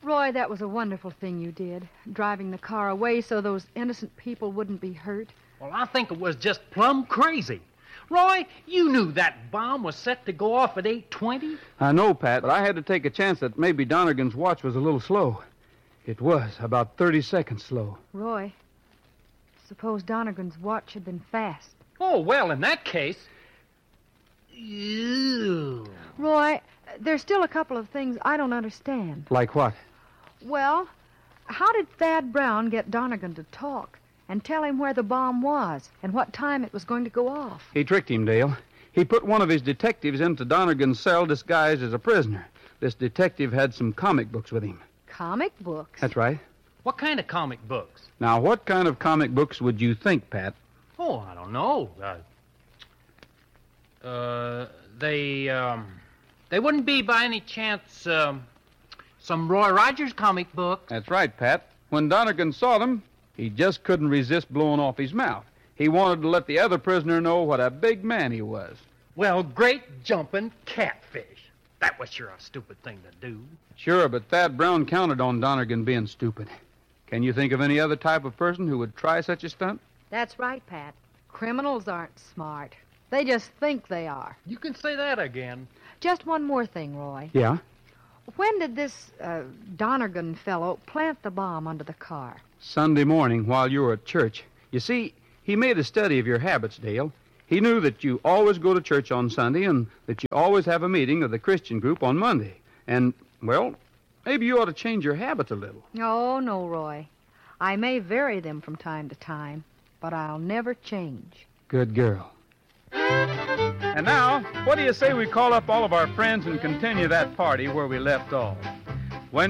Roy, that was a wonderful thing you did, driving the car away so those innocent people wouldn't be hurt. Well, I think it was just plumb crazy. Roy, you knew that bomb was set to go off at 8:20? I know, Pat, but I had to take a chance that maybe Donegan's watch was a little slow. It was, about 30 seconds slow. Roy, suppose Donegan's watch had been fast. Oh, well, in that case... Ew. Roy, there's still a couple of things I don't understand. Like what? Well, how did Thad Brown get Donegan to talk and tell him where the bomb was and what time it was going to go off? He tricked him, Dale. He put one of his detectives into Donegan's cell disguised as a prisoner. This detective had some comic books with him. Comic books? That's right. What kind of comic books? Now, what kind of comic books would you think, Pat? Oh, I don't know. They wouldn't be by any chance, some Roy Rogers comic book. That's right, Pat. When Donegan saw them, he just couldn't resist blowing off his mouth. He wanted to let the other prisoner know what a big man he was. Well, great jumping catfish. That was sure a stupid thing to do. Sure, but Thad Brown counted on Donegan being stupid. Can you think of any other type of person who would try such a stunt? That's right, Pat. Criminals aren't smart. They just think they are. You can say that again. Just one more thing, Roy. Yeah? When did this Donegan fellow plant the bomb under the car? Sunday morning while you were at church. You see, he made a study of your habits, Dale. He knew that you always go to church on Sunday and that you always have a meeting of the Christian group on Monday. And, well, maybe you ought to change your habits a little. Oh, no, Roy. I may vary them from time to time, but I'll never change. Good girl. And now, what do you say we call up all of our friends and continue that party where we left off?